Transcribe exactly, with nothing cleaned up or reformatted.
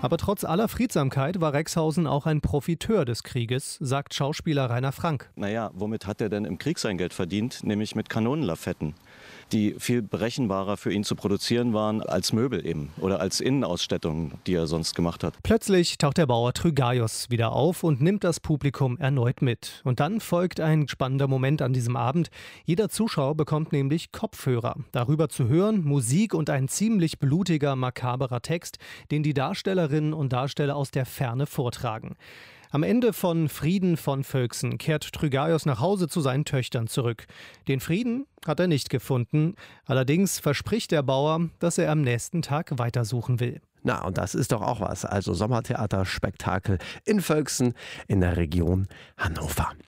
Aber trotz aller Friedsamkeit war Rexhausen auch ein Profiteur des Krieges, sagt Schauspieler Rainer Frank. Naja, womit hat er denn im Krieg sein Geld verdient? Nämlich mit Kanonenlafetten, die viel berechenbarer für ihn zu produzieren waren als Möbel eben oder als Innenausstattung, die er sonst gemacht hat. Plötzlich taucht der Bauer Trygaios wieder auf und nimmt das Publikum erneut mit. Und dann folgt ein spannender Moment an diesem Abend. Jeder Zuschauer bekommt nämlich Kopfhörer. Darüber zu hören Musik und ein ziemlich blutiger, makaberer Text, den die Darstellerinnen und Darsteller aus der Ferne vortragen. Am Ende von Frieden von Völksen kehrt Trygaios nach Hause zu seinen Töchtern zurück. Den Frieden hat er nicht gefunden. Allerdings verspricht der Bauer, dass er am nächsten Tag weitersuchen will. Na, und das ist doch auch was. Also Sommertheaterspektakel in Völksen in der Region Hannover.